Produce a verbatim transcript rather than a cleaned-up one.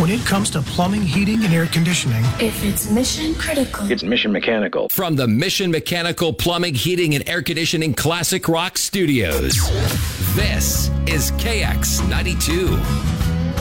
When it comes to plumbing, heating, and air conditioning, if it's mission critical, it's Mission Mechanical. From the Mission Mechanical Plumbing, Heating, and Air Conditioning Classic Rock Studios, this is K X ninety-two.